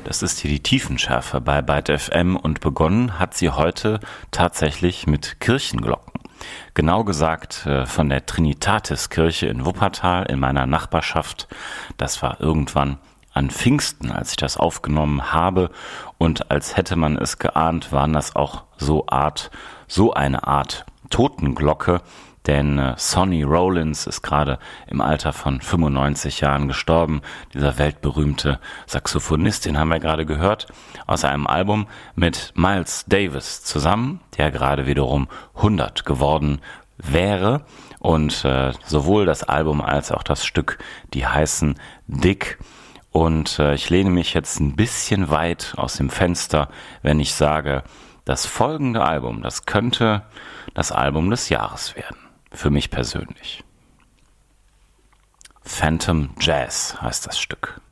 Das ist hier die Tiefenschärfe bei Byte FM und begonnen hat sie heute tatsächlich mit Kirchenglocken. Genau gesagt von der Trinitatis-Kirche in Wuppertal in meiner Nachbarschaft. Das war irgendwann an Pfingsten, als ich das aufgenommen habe, und als hätte man es geahnt, waren das auch so eine Art Totenglocke, denn Sonny Rollins ist gerade im Alter von 95 Jahren gestorben. Dieser weltberühmte Saxophonist, den haben wir gerade gehört, aus einem Album mit Miles Davis zusammen, der gerade wiederum 100 geworden wäre. Und sowohl das Album als auch das Stück, die heißen Dick. Und ich lehne mich jetzt ein bisschen weit aus dem Fenster, wenn ich sage, das folgende Album, das könnte das Album des Jahres werden. Für mich persönlich. Phantom Jazz heißt das Stück.